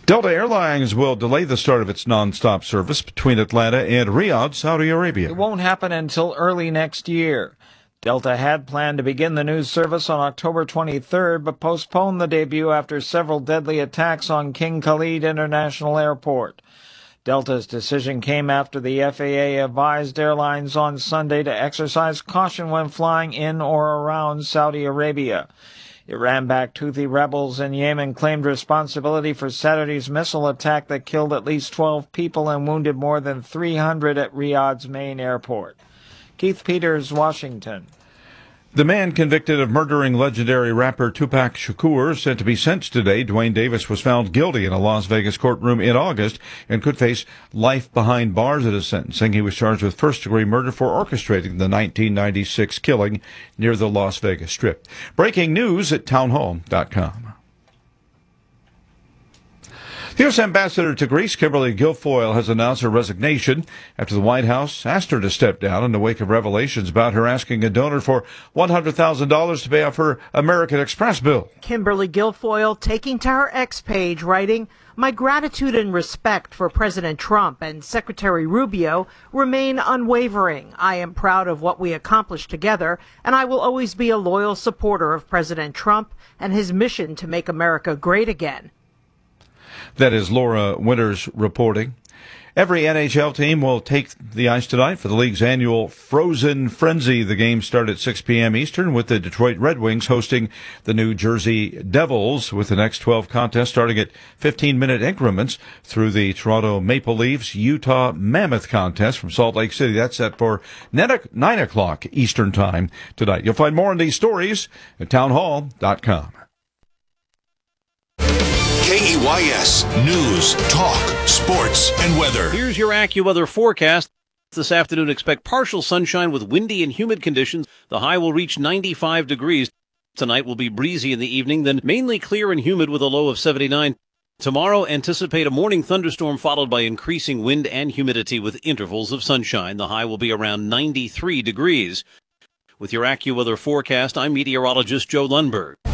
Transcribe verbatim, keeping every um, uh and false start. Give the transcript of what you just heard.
Delta Airlines will delay the start of its nonstop service between Atlanta and Riyadh, Saudi Arabia. It won't happen until early next year. Delta had planned to begin the new service on October twenty-third, but postponed the debut after several deadly attacks on King Khalid International Airport. Delta's decision came after the F A A advised airlines on Sunday to exercise caution when flying in or around Saudi Arabia. Iran-backed Houthi rebels in Yemen claimed responsibility for Saturday's missile attack that killed at least twelve people and wounded more than three hundred at Riyadh's main airport. Keith Peters, Washington. The man convicted of murdering legendary rapper Tupac Shakur set to be sentenced today. Dwayne Davis was found guilty in a Las Vegas courtroom in August and could face life behind bars at his sentencing. He was charged with first-degree murder for orchestrating the nineteen ninety-six killing near the Las Vegas Strip. Breaking news at townhall dot com. The U S Ambassador to Greece, Kimberly Guilfoyle, has announced her resignation after the White House asked her to step down in the wake of revelations about her asking a donor for one hundred thousand dollars to pay off her American Express bill. Kimberly Guilfoyle taking to her X page, writing, "My gratitude and respect for President Trump and Secretary Rubio remain unwavering. I am proud of what we accomplished together, and I will always be a loyal supporter of President Trump and his mission to make America great again." That is Laura Winters reporting. Every N H L team will take the ice tonight for the league's annual Frozen Frenzy. The games start at six p.m. Eastern with the Detroit Red Wings hosting the New Jersey Devils, with the next twelve contests starting at fifteen-minute increments through the Toronto Maple Leafs Utah Mammoth contest from Salt Lake City. That's set for nine o'clock Eastern Time tonight. You'll find more on these stories at townhall dot com. K E Y S News, Talk, Sports, and Weather. Here's your AccuWeather forecast. This afternoon, expect partial sunshine with windy and humid conditions. The high will reach ninety-five degrees. Tonight will be breezy in the evening, then mainly clear and humid with a low of seventy-nine. Tomorrow, anticipate a morning thunderstorm followed by increasing wind and humidity with intervals of sunshine. The high will be around ninety-three degrees. With your AccuWeather forecast, I'm meteorologist Joe Lundberg.